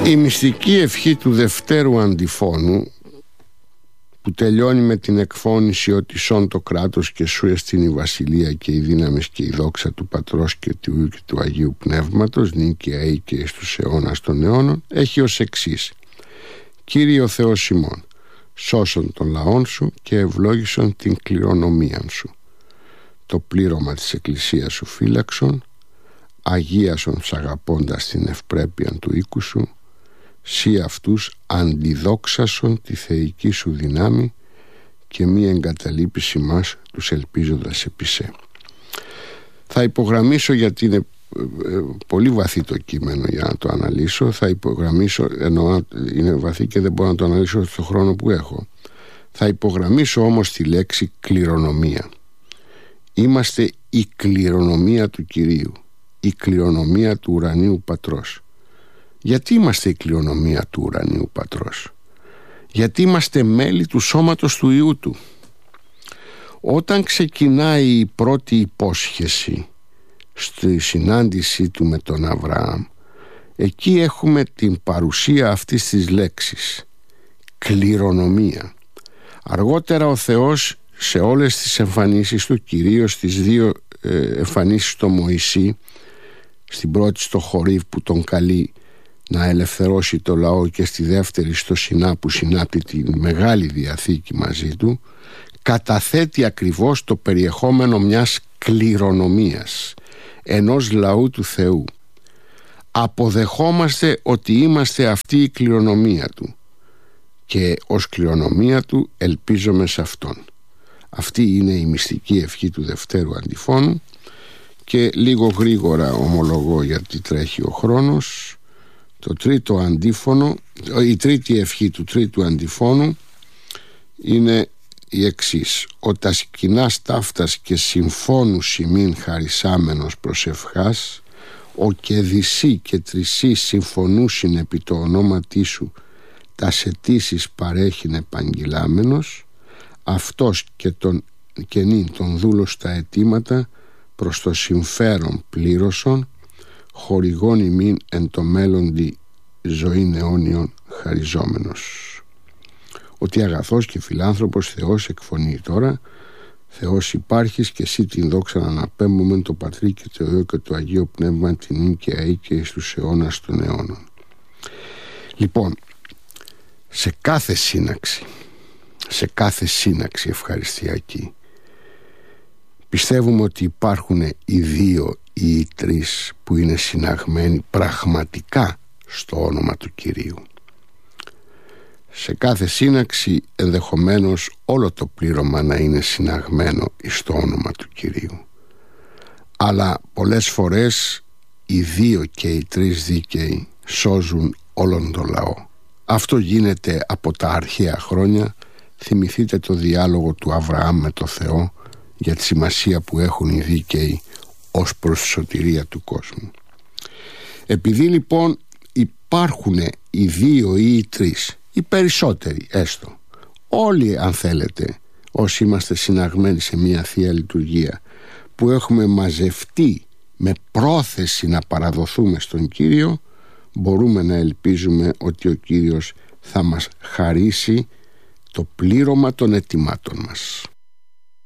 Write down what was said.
Η μυστική ευχή του δευτέρου αντιφώνου, που τελειώνει με την εκφώνηση ότι σών το κράτος και σου εστίν η βασιλεία και η δύναμη και η δόξα του Πατρός και του Υιού και του Αγίου Πνεύματος, νίκαια ή και στους αιώνας των αιώνων, έχει ως εξής: Κύριε ο Θεός ημών, σώσον των λαών σου και ευλόγησον την κληρονομίαν σου. Το πλήρωμα της εκκλησίας σου φύλαξον, αγίασον σαγαπώντας την ευπρέπεια του οίκου σου, σύ αυτούς αντιδόξασον τη θεϊκή σου δυνάμει και μη εγκαταλείπεις ημάς τους ελπίζοντας επί σε. Θα υπογραμμίσω, γιατί είναι πολύ βαθύ το κείμενο για να το αναλύσω, θα υπογραμμίσω, ενώ είναι βαθύ και δεν μπορώ να το αναλύσω στον χρόνο που έχω, θα υπογραμμίσω όμως τη λέξη κληρονομία. Είμαστε η κληρονομία του Κυρίου, η κληρονομία του ουρανίου Πατρός. Γιατί είμαστε η κληρονομία του ουρανίου Πατρός? Γιατί είμαστε μέλη του σώματος του Υιού του. Όταν ξεκινάει η πρώτη υπόσχεση στη συνάντησή του με τον Αβραάμ, εκεί έχουμε την παρουσία αυτής της λέξης, κληρονομία. Αργότερα ο Θεός σε όλες τις εμφανίσεις του, κυρίως στις δύο εμφανίσεις στο Μωυσή, στην πρώτη στο Χορίβ που τον καλεί να ελευθερώσει το λαό και στη δεύτερη στο Σινά που συνάπτει τη Μεγάλη Διαθήκη μαζί του, καταθέτει ακριβώς το περιεχόμενο μιας κληρονομίας, ενός λαού του Θεού. Αποδεχόμαστε ότι είμαστε αυτή η κληρονομία του και ως κληρονομία του ελπίζομαι σε Αυτόν. Αυτή είναι η μυστική ευχή του δευτέρου αντιφώνου. Και λίγο γρήγορα ομολογώ, γιατί τρέχει ο χρόνος, το τρίτο αντίφωνο, η τρίτη ευχή του τρίτου αντιφώνου είναι η εξής: «Ο τας κοινάς ταύτας και συμφώνου ημίν χαρισάμενος προσευχάς, ο και δυσί και τρισί συμφωνούσιν επί το ονόματί σου, τας αιτήσεις παρέχειν επαγγελάμενος, αυτός και νυν τον δούλο στα αιτήματα προς το συμφέρον πλήρωσον, χορηγών ημίν εν το μέλλοντι ζωήν αιώνιον χαριζόμενος». Ότι αγαθός και φιλάνθρωπος Θεός εκφωνεί τώρα: Θεός υπάρχεις και εσύ την δόξα να αναπέμπομεν το Πατρί και το Υιό και το Αγίο Πνεύμα την νίκαια ή και στους αιώνας των αιώνων. Λοιπόν, σε κάθε σύναξη ευχαριστιακή πιστεύουμε ότι υπάρχουν οι δύο ή οι τρεις που είναι συναγμένοι πραγματικά στο όνομα του Κυρίου. Σε κάθε σύναξη ενδεχομένως όλο το πλήρωμα να είναι συναγμένο στο όνομα του Κυρίου, αλλά πολλές φορές οι δύο και οι τρεις δίκαιοι σώζουν όλον τον λαό. Αυτό γίνεται από τα αρχαία χρόνια. Θυμηθείτε το διάλογο του Αβραάμ με το Θεό για τη σημασία που έχουν οι δίκαιοι ως προς τη σωτηρία του κόσμου. Επειδή λοιπόν υπάρχουν οι δύο ή οι τρεις, οι περισσότεροι έστω, όλοι αν θέλετε, όσοι είμαστε συναγμένοι σε μια Θεία Λειτουργία, που έχουμε μαζευτεί με πρόθεση να παραδοθούμε στον Κύριο, μπορούμε να ελπίζουμε ότι ο Κύριος θα μας χαρίσει το πλήρωμα των αιτημάτων μας.